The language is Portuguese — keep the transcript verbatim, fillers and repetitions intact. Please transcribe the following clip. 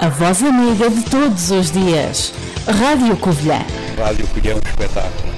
A voz amiga de todos os dias. Rádio Covilhã. Rádio Covilhã, um espetáculo.